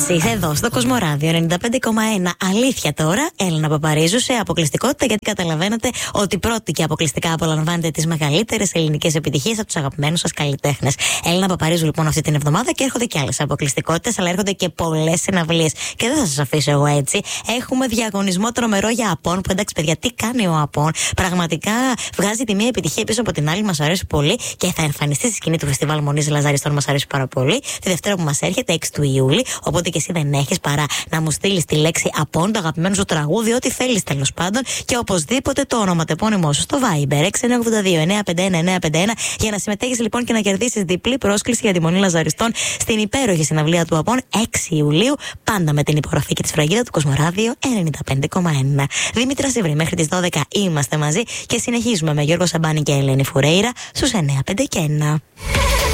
Εσείς εδώ στο Κοσμοράδιο 95,1. Αλήθεια τώρα, Έλληνα Παπαρίζου σε αποκλειστικότητα, γιατί καταλαβαίνετε ότι πρώτη και αποκλειστικά απολαμβάνετε τις μεγαλύτερες ελληνικές επιτυχίες από τους αγαπημένους σας καλλιτέχνες. Έλληνα Παπαρίζου λοιπόν αυτή την εβδομάδα και έρχονται και άλλες αποκλειστικότητες, αλλά έρχονται και πολλές συναυλίες. Και δεν θα σας αφήσω εγώ έτσι. Έχουμε διαγωνισμό τρομερό για Απών, που εντάξει παιδιά, τι κάνει ο Απών. Πραγματικά βγάζει τη μία επιτυχία πίσω από την άλλη, μας αρέσει πολύ και θα εμφανιστεί στη σκηνή του Φεστιβάλ Μονής Λαζαριστών, μας αρέσει πάρα πολύ. Τη Δευτέρα που μας έρχεται, 6 του Ιούλη. Οπότε και εσύ δεν έχεις παρά να μου στείλεις τη λέξη Απών, το αγαπημένο σου τραγούδι, ό,τι θέλεις τέλος πάντων, και οπωσδήποτε το ονοματεπώνυμό σου στο Viber 6982-951-951 για να συμμετέχεις λοιπόν και να κερδίσεις διπλή πρόσκληση για τη Μονή Λαζαριστών στην υπέροχη συναυλία του Απών 6 Ιουλίου, πάντα με την υπογραφή και τη σφραγίδα του Κοσμοράδιο 95,1. Δήμητρα Σιβρή, μέχρι τις 12 είμαστε μαζί και συνεχίζουμε με Γιώργο Σαμπάνη και Ελένη Φουρέιρα στους 951.